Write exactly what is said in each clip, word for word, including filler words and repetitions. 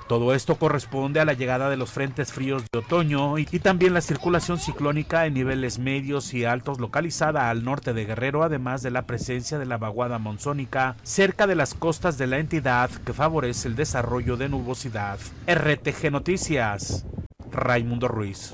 Todo esto corresponde a la llegada de los frentes fríos de otoño y, y también la circulación ciclónica en niveles medios y altos localizada al norte de Guerrero, además de la presencia de la vaguada monzónica cerca de las costas de la entidad que favorece el desarrollo de nubosidad. R T G Noticias, Raimundo Ruiz.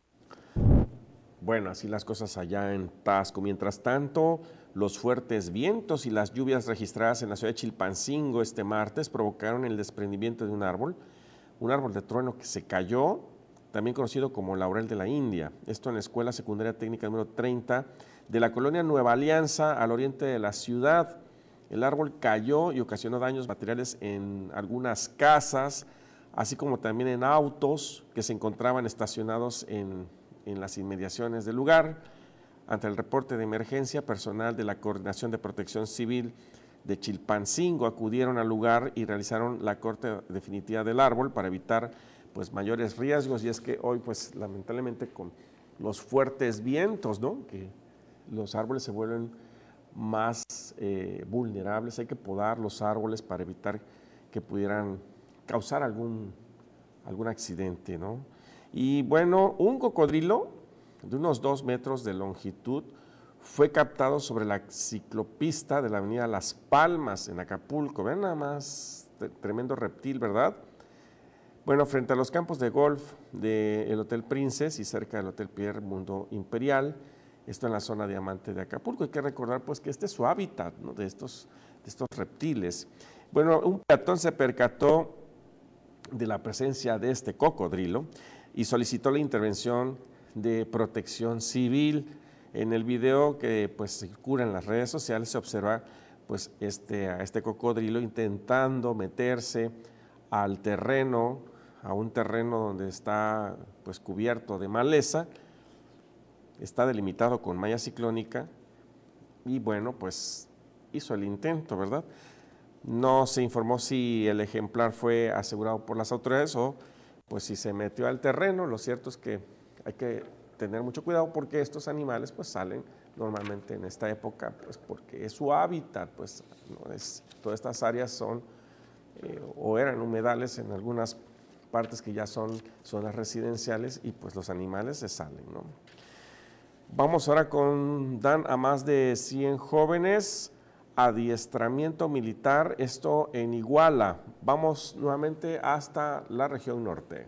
Bueno, así las cosas allá en Taxco. Mientras tanto, los fuertes vientos y las lluvias registradas en la ciudad de Chilpancingo este martes provocaron el desprendimiento de un árbol, un árbol de trueno que se cayó, también conocido como laurel de la India. Esto en la Escuela Secundaria Técnica número treinta de la colonia Nueva Alianza, al oriente de la ciudad. El árbol cayó y ocasionó daños materiales en algunas casas, así como también en autos que se encontraban estacionados en, en las inmediaciones del lugar. Ante el reporte de emergencia, personal de la Coordinación de Protección Civil de Chilpancingo acudieron al lugar y realizaron la corte definitiva del árbol para evitar pues mayores riesgos. Y es que hoy pues lamentablemente con los fuertes vientos, ¿no?, que los árboles se vuelven más eh, vulnerables, hay que podar los árboles para evitar que pudieran causar algún, algún accidente, ¿no? Y bueno, un cocodrilo de unos dos metros de longitud fue captado sobre la ciclopista de la avenida Las Palmas en Acapulco. Ven nada más, tremendo reptil, ¿verdad? Bueno, frente a los campos de golf del Hotel Princess y cerca del Hotel Pierre Mundo Imperial, esto en la zona diamante de Acapulco. Hay que recordar pues que este es su hábitat, ¿no?, de estos, de estos reptiles. Bueno, un peatón se percató de la presencia de este cocodrilo y solicitó la intervención de Protección Civil. En el video que pues circula en las redes sociales se observa pues este, a este cocodrilo intentando meterse al terreno, a un terreno donde está pues cubierto de maleza. Está delimitado con malla ciclónica y bueno, pues hizo el intento, ¿verdad? No se informó si el ejemplar fue asegurado por las autoridades o pues si se metió al terreno. Lo cierto es que hay que tener mucho cuidado porque estos animales pues salen normalmente en esta época pues porque es su hábitat, pues ¿no? es, todas estas áreas son eh, o eran humedales en algunas partes que ya son zonas residenciales y pues los animales se salen, ¿no? Vamos ahora con, dan a más de cien jóvenes adiestramiento militar, esto en Iguala. Vamos nuevamente hasta la región norte.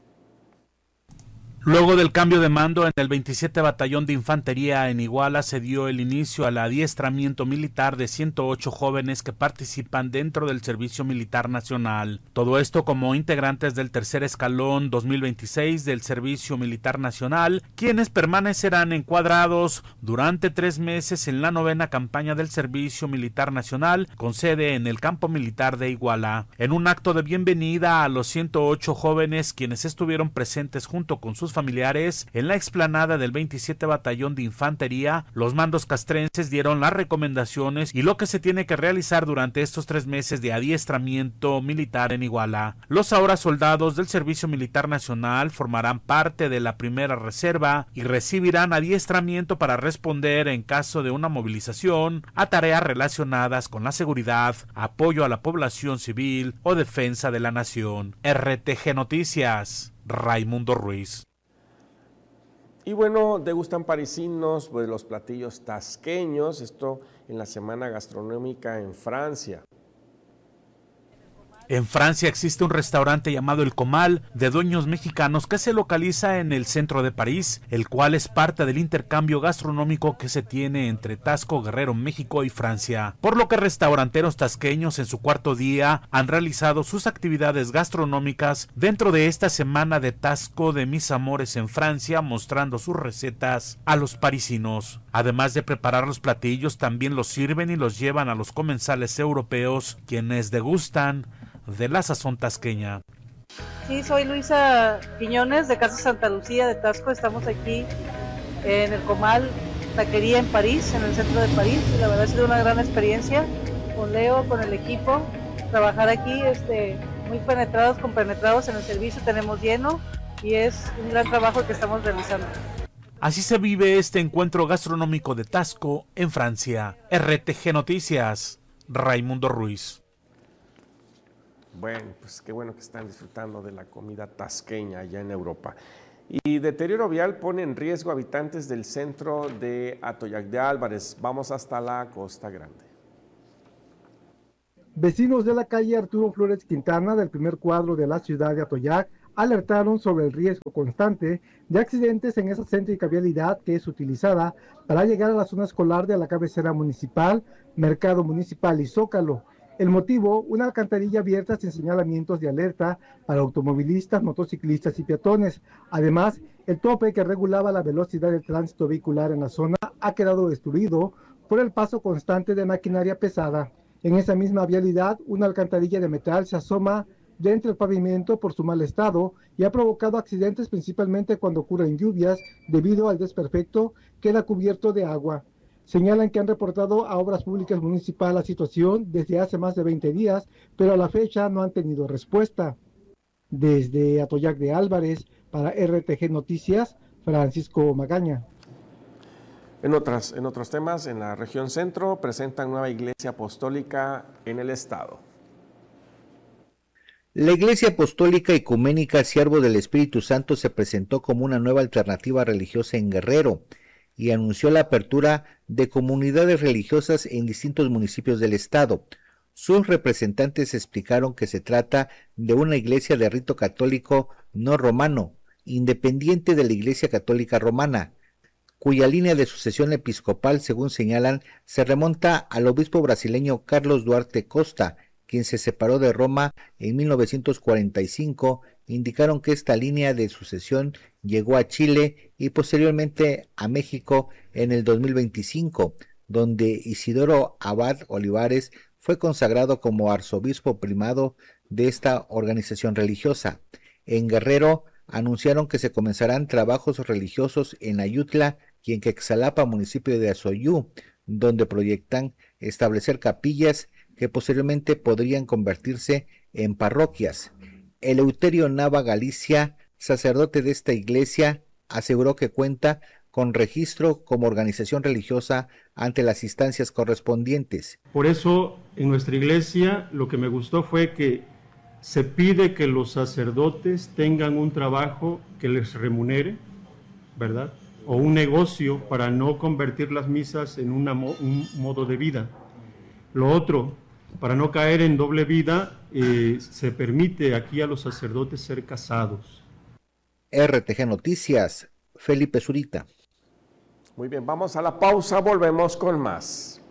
Luego del cambio de mando en el veintisiete Batallón de Infantería en Iguala, se dio el inicio al adiestramiento militar de ciento ocho jóvenes que participan dentro del Servicio Militar Nacional. Todo esto como integrantes del tercer escalón dos mil veintiséis del Servicio Militar Nacional, quienes permanecerán encuadrados durante tres meses en la novena campaña del Servicio Militar Nacional, con sede en el Campo Militar de Iguala. En un acto de bienvenida a los ciento ocho jóvenes, quienes estuvieron presentes junto con sus familiares en la explanada del veintisiete Batallón de Infantería, los mandos castrenses dieron las recomendaciones y lo que se tiene que realizar durante estos tres meses de adiestramiento militar en Iguala. Los ahora soldados del Servicio Militar Nacional formarán parte de la primera reserva y recibirán adiestramiento para responder en caso de una movilización a tareas relacionadas con la seguridad, apoyo a la población civil o defensa de la nación. R T G Noticias, Raimundo Ruiz. Y bueno, degustan parisinos pues, los platillos tasqueños, esto en la Semana Gastronómica en Francia. En Francia existe un restaurante llamado El Comal, de dueños mexicanos, que se localiza en el centro de París, el cual es parte del intercambio gastronómico que se tiene entre Taxco, Guerrero, México y Francia, por lo que restauranteros tasqueños en su cuarto día han realizado sus actividades gastronómicas dentro de esta semana de Taxco de mis amores en Francia, mostrando sus recetas a los parisinos. Además de preparar los platillos, también los sirven y los llevan a los comensales europeos, quienes degustan de la sazón tasqueña. Sí, soy Luisa Quiñones de Casa Santa Lucía de Taxco. Estamos aquí en el Comal Taquería en París, en el centro de París, y la verdad ha sido una gran experiencia con Leo, con el equipo, trabajar aquí, este, muy penetrados, compenetrados en el servicio, tenemos lleno y es un gran trabajo que estamos realizando. Así se vive este encuentro gastronómico de Taxco en Francia. R T G Noticias, Raimundo Ruiz. Bueno, pues qué bueno que están disfrutando de la comida tasqueña allá en Europa. Y deterioro vial pone en riesgo a habitantes del centro de Atoyac de Álvarez. Vamos hasta la Costa Grande. Vecinos de la calle Arturo Flores Quintana del primer cuadro de la ciudad de Atoyac alertaron sobre el riesgo constante de accidentes en esa céntrica vialidad que es utilizada para llegar a la zona escolar de la cabecera municipal, Mercado Municipal y Zócalo. El motivo, una alcantarilla abierta sin señalamientos de alerta para automovilistas, motociclistas y peatones. Además, el tope que regulaba la velocidad del tránsito vehicular en la zona ha quedado destruido por el paso constante de maquinaria pesada. En esa misma vialidad, una alcantarilla de metal se asoma de entre el pavimento por su mal estado y ha provocado accidentes principalmente cuando ocurren lluvias debido al desperfecto queda cubierto de agua. Señalan que han reportado a Obras Públicas Municipal la situación desde hace más de veinte días, pero a la fecha no han tenido respuesta. Desde Atoyac de Álvarez, para R T G Noticias, Francisco Magaña. En, otras, en otros temas, en la región centro presentan nueva iglesia apostólica en el estado. La Iglesia Apostólica Ecuménica Siervo del Espíritu Santo se presentó como una nueva alternativa religiosa en Guerrero y anunció la apertura de comunidades religiosas en distintos municipios del estado. Sus representantes explicaron que se trata de una iglesia de rito católico no romano, independiente de la Iglesia Católica Romana, cuya línea de sucesión episcopal, según señalan, se remonta al obispo brasileño Carlos Duarte Costa, quien se separó de Roma en mil novecientos cuarenta y cinco. Indicaron que esta línea de sucesión llegó a Chile y posteriormente a México en el dos mil veinticinco, donde Isidoro Abad Olivares fue consagrado como arzobispo primado de esta organización religiosa. En Guerrero anunciaron que se comenzarán trabajos religiosos en Ayutla y en Quexalapa, municipio de Azoyú, donde proyectan establecer capillas que posteriormente podrían convertirse en parroquias. Eleuterio Nava Galicia, sacerdote de esta iglesia, aseguró que cuenta con registro como organización religiosa ante las instancias correspondientes. Por eso, en nuestra iglesia, lo que me gustó fue que se pide que los sacerdotes tengan un trabajo que les remunere, ¿verdad? O un negocio para no convertir las misas en una, un modo de vida. Lo otro, para no caer en doble vida, eh, se permite aquí a los sacerdotes ser casados. R T G Noticias, Felipe Zurita. Muy bien, vamos a la pausa, volvemos con más.